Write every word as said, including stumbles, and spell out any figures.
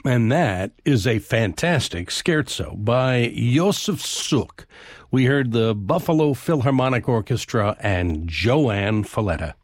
And that is a fantastic scherzo by Josef Suk. We heard the Buffalo Philharmonic Orchestra and Joanne Falletta.